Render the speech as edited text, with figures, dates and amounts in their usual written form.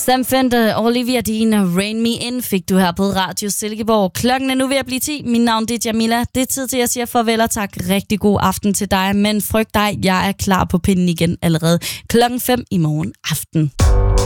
Sam Fender og Olivia Dean, Rain Me In, fik du her på Radio Silkeborg. Klokken er nu ved at blive 10. Mit navn er Jamila. Det er tid til at sige farvel og tak. Rigtig god aften til dig, men frygt dig, jeg er klar på pinden igen allerede klokken 5 i morgen aften.